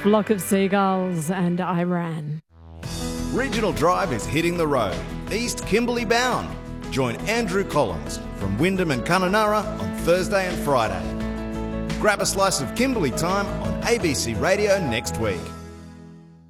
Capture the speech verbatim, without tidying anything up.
Flock of Seagulls and I Ran. Regional Drive is hitting the road, East Kimberley bound. Join Andrew Collins from Wyndham and Kununurra on Thursday and Friday. Grab a slice of Kimberley time on A B C Radio next week.